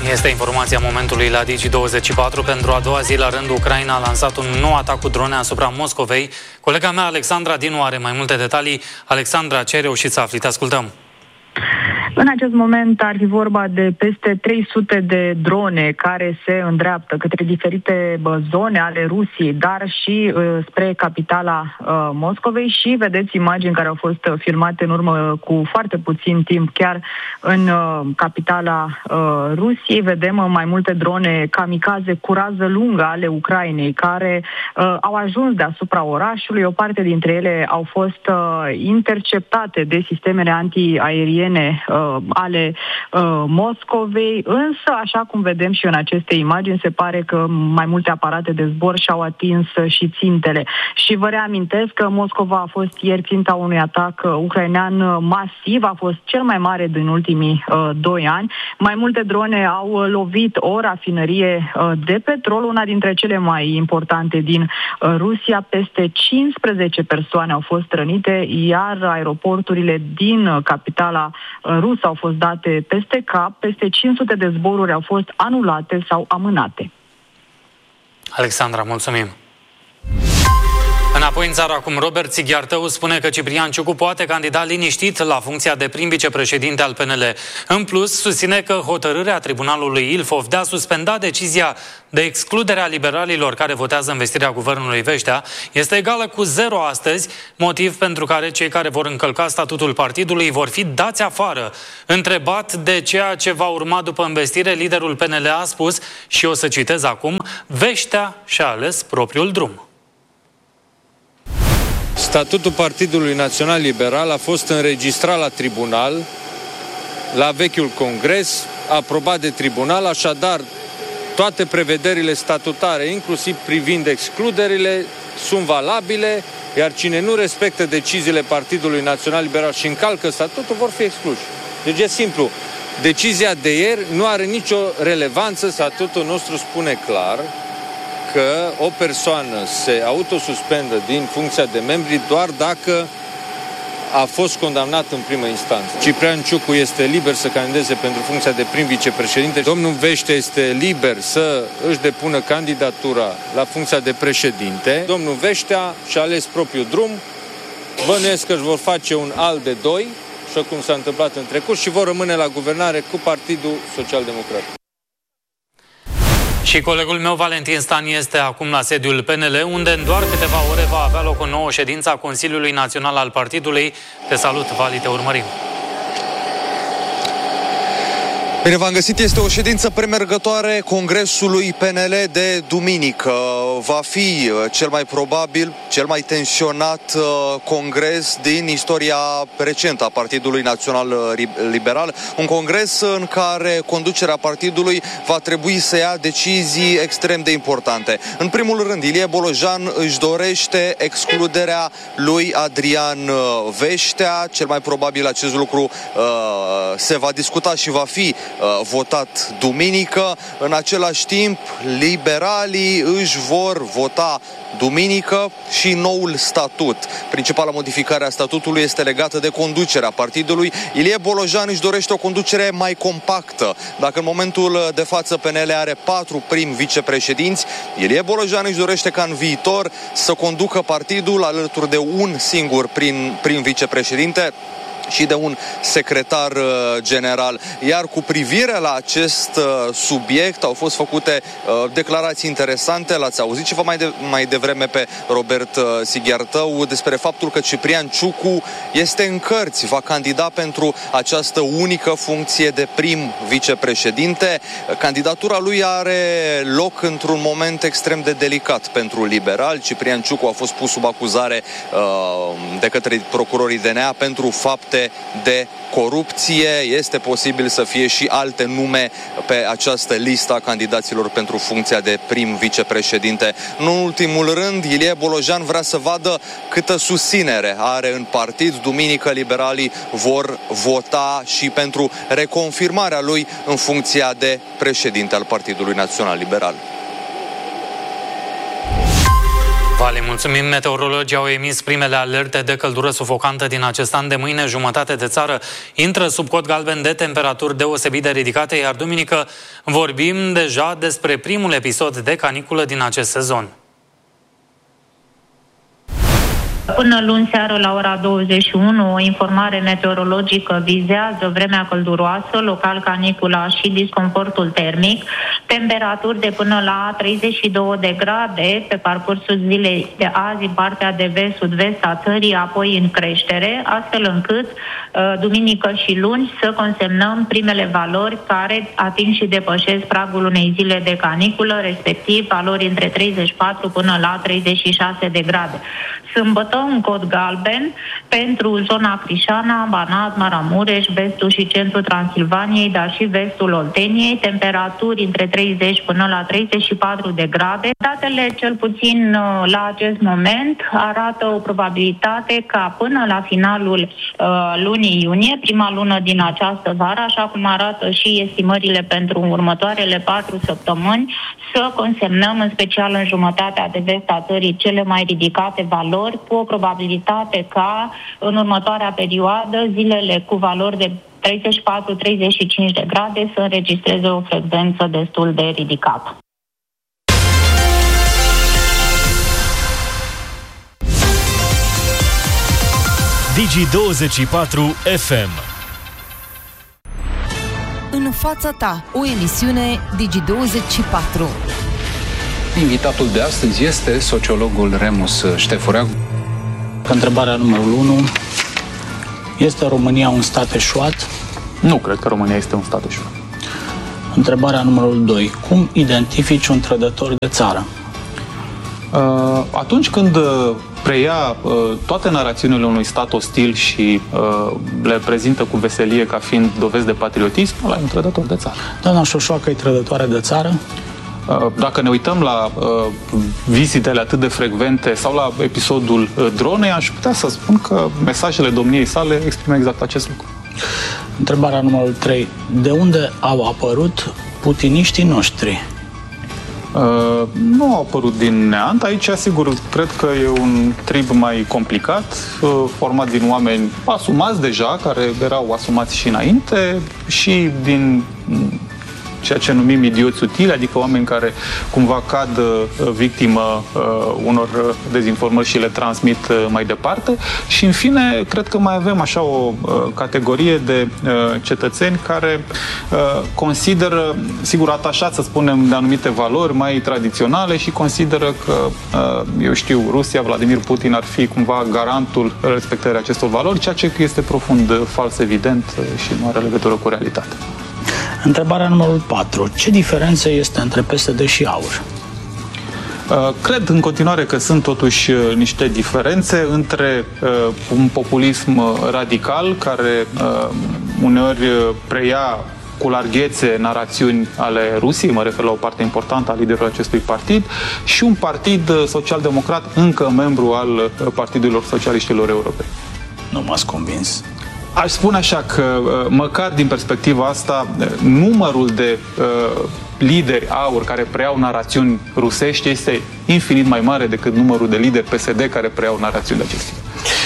Este informația momentului la Digi24. Pentru a doua zi la rând, Ucraina a lansat un nou atac cu drone asupra Moscovei. Colega mea, Alexandra Dinu, are mai multe detalii. Alexandra, ce ai reușit să afli? Te ascultăm. În acest moment ar fi vorba de peste 300 de drone care se îndreaptă către diferite zone ale Rusiei, dar și spre capitala Moscovei, și vedeți imagini care au fost filmate în urmă cu foarte puțin timp chiar în capitala Rusiei. Vedem mai multe drone kamikaze cu rază lungă ale Ucrainei care au ajuns deasupra orașului. O parte dintre ele au fost interceptate de sistemele antiaeriene ale Moscovei, însă, așa cum vedem și în aceste imagini, se pare că mai multe aparate de zbor și-au atins și țintele. Și vă reamintesc că Moscova a fost ieri ținta unui atac ucrainean masiv, a fost cel mai mare din ultimii 2 ani. Mai multe drone au lovit o rafinărie de petrol, una dintre cele mai importante din Rusia. Peste 15 persoane au fost rănite, iar aeroporturile din capitala rusă au fost date peste cap. Peste 500 de zboruri au fost anulate sau amânate. Alexandra, mulțumim! Înapoi în țară acum, Robert Sighiartău spune că Ciprian Ciucu poate candida liniștit la funcția de prim vicepreședinte al PNL. În plus, susține că hotărârea Tribunalului Ilfov de a suspenda decizia de excludere a liberalilor care votează învestirea guvernului Vestea este egală cu 0 astăzi, motiv pentru care cei care vor încălca statutul partidului vor fi dați afară. Întrebat de ceea ce va urma după învestire, liderul PNL a spus, și o să citez acum, Vestea și-a ales propriul drum. Statutul Partidului Național Liberal a fost înregistrat la tribunal, la vechiul congres, aprobat de tribunal, așadar toate prevederile statutare, inclusiv privind excluderile, sunt valabile, iar cine nu respectă deciziile Partidului Național Liberal și încalcă statutul vor fi excluși. Deci e simplu. Decizia de ieri nu are nicio relevanță, statutul nostru spune clar că o persoană se autosuspendă din funcția de membri doar dacă a fost condamnat în primă instanță. Ciprian Ciucu este liber să candideze pentru funcția de prim vicepreședinte. Domnul Vestea este liber să își depună candidatura la funcția de președinte. Domnul Vestea și-a ales propriul drum. Bănuiesc că își vor face un al de 2, așa cum s-a întâmplat în trecut, și vor rămâne la guvernare cu Partidul Social-Democrat. Și colegul meu, Valentin Stan, este acum la sediul PNL, unde în doar câteva ore va avea loc o nouă ședință a Consiliului Național al Partidului. Te salut, Vali, te urmărim. Bine v-am găsit, este o ședință premergătoare Congresului PNL de duminică. Va fi cel mai probabil, cel mai tensionat congres din istoria recentă a Partidului Național Liberal. Un congres în care conducerea partidului va trebui să ia decizii extrem de importante. În primul rând, Ilie Bolojan își dorește excluderea lui Adrian Vestea. Cel mai probabil acest lucru se va discuta și va fi votat duminică. În același timp, liberalii își vor vota duminică și noul statut. Principala modificare a statutului este legată de conducerea partidului. Ilie Bolojan își dorește o conducere mai compactă. Dacă în momentul de față PNL are 4 prim vicepreședinți, Ilie Bolojan își dorește ca în viitor să conducă partidul alături de un singur prim vicepreședinte și de un secretar general. Iar cu privire la acest subiect au fost făcute declarații interesante, l-ați auzit ceva mai devreme pe Robert Sighiartău despre faptul că Ciprian Ciucu este în cărți, va candida pentru această unică funcție de prim vicepreședinte. Candidatura lui are loc într-un moment extrem de delicat pentru liberal. Ciprian Ciucu a fost pus sub acuzare de către procurorii DNA pentru fapte de corupție. Este posibil să fie și alte nume pe această listă a candidaților pentru funcția de prim vicepreședinte. Nu în ultimul rând, Ilie Bolojan vrea să vadă câtă susținere are în partid. Duminică liberalii vor vota și pentru reconfirmarea lui în funcția de președinte al Partidului Național Liberal. Vale, mulțumim. Meteorologii au emis primele alerte de căldură sufocantă din acest an. De mâine, jumătate de țară intră sub cod galben de temperaturi deosebit de ridicate, iar duminică vorbim deja despre primul episod de caniculă din acest sezon. Până luni seară la ora 21, o informare meteorologică vizează vremea călduroasă, local canicula și disconfortul termic, temperaturi de până la 32 de grade pe parcursul zilei de azi în partea de vest-sud-vest a țării, apoi în creștere, astfel încât duminică și luni să consemnăm primele valori care ating și depășesc pragul unei zile de caniculă, respectiv valori între 34 până la 36 de grade. Sâmbătă, un cod galben pentru zona Crișana, Banat, Maramureș, vestul și centrul Transilvaniei, dar și vestul Olteniei, temperaturi între 30 până la 34 de grade. Datele, cel puțin la acest moment, arată o probabilitate ca până la finalul lunii iunie, prima lună din această vară, așa cum arată și estimările pentru următoarele 4 săptămâni, să consemnăm, în special în jumătatea de vest a țării, cele mai ridicate valori, cu o probabilitate ca în următoarea perioadă zilele cu valori de 34-35 de grade să înregistreze o frecvență destul de ridicată. Digi24 FM. În fața ta, o emisiune Digi24. Invitatul de astăzi este sociologul Remus Ștefurea. Întrebarea numărul 1. Este România un stat eșuat? Nu cred că România este un stat eșuat. Întrebarea numărul 2. Cum identifici un trădător de țară? Atunci când preia toate narațiunile unui stat ostil și le prezintă cu veselie ca fiind dovezi de patriotism, ăla e un trădător de țară. Doamna Șoșoacă e trădătoare de țară? Dacă ne uităm la vizitele atât de frecvente sau la episodul dronei, aș putea să spun că mesajele domniei sale exprimă exact acest lucru. Întrebarea numărul 3. De unde au apărut putiniștii noștri? Nu au apărut din neant. Aici, sigur, cred că e un trib mai complicat, format din oameni asumați deja, care erau asumați și înainte, și din ceea ce numim idioți utili, adică oameni care cumva cad victimă unor dezinformări și le transmit mai departe. Și, în fine, cred că mai avem așa o categorie de cetățeni care consideră, sigur, atașați, să spunem, de anumite valori mai tradiționale și consideră că, eu știu, Rusia, Vladimir Putin ar fi cumva garantul respectării acestor valori, ceea ce este profund fals, evident, și nu are legătură cu realitatea. Întrebarea numărul 4. Ce diferență este între PSD și AUR? Cred în continuare că sunt totuși niște diferențe între un populism radical care uneori preia cu larghețe narațiuni ale Rusiei, mă refer la o parte importantă a liderului acestui partid, și un partid social-democrat, încă membru al Partidurilor Socialiștilor Europeni. Nu m-ați convins. Aș spune așa că, măcar din perspectiva asta, numărul de lideri AUR care preiau narațiuni rusești este infinit mai mare decât numărul de lideri PSD care preiau narațiuni de acestea.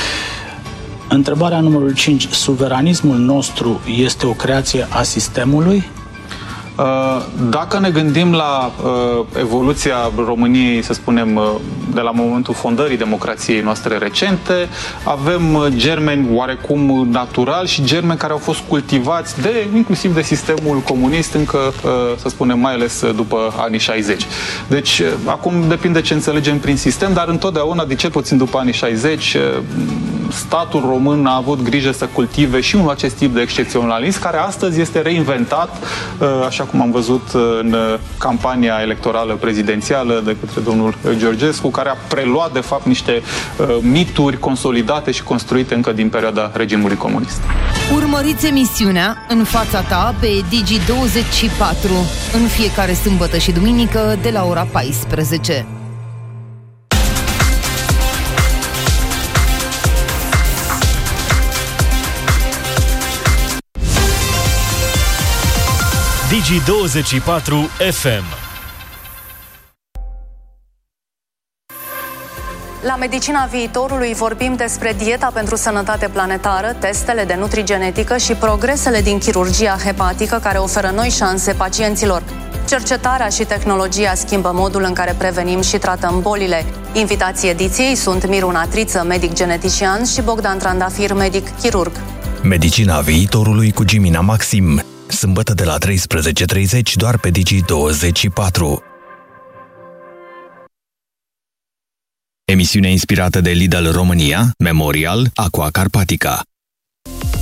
Întrebarea numărul 5. Suveranismul nostru este o creație a sistemului? Dacă ne gândim la evoluția României, să spunem, de la momentul fondării democrației noastre recente, avem germeni oarecum natural și germeni care au fost cultivați inclusiv de sistemul comunist încă, să spunem, mai ales după anii 60. Deci, acum depinde ce înțelegem prin sistem, dar întotdeauna, de cel puțin după anii 60, statul român a avut grijă să cultive și acest tip de excepționalism, care astăzi este reinventat, așa cum am văzut în campania electorală prezidențială de către domnul Georgescu, care a preluat, de fapt, niște mituri consolidate și construite încă din perioada regimului comunist. Urmăriți emisiunea În fața ta pe Digi24 în fiecare sâmbătă și duminică de la ora 14. Digi24 FM. La Medicina Viitorului vorbim despre dieta pentru sănătate planetară, testele de nutrigenetică și progresele din chirurgia hepatică care oferă noi șanse pacienților. Cercetarea și tehnologia schimbă modul în care prevenim și tratăm bolile. Invitații ediției sunt Miru Natriță, medic genetician, și Bogdan Trandafir, medic chirurg. Medicina Viitorului cu Gimina Maxim. Sâmbătă de la 13:30 doar pe Digi24. Emisiune inspirată de Lidl România, Memorial, Aqua Carpatica.